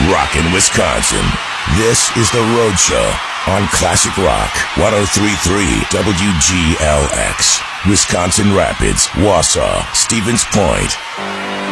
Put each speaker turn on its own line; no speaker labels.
rockin' Wisconsin. This is The Road Show on Classic Rock 103.3 WGLX. Wisconsin Rapids, Wausau, Stevens Point.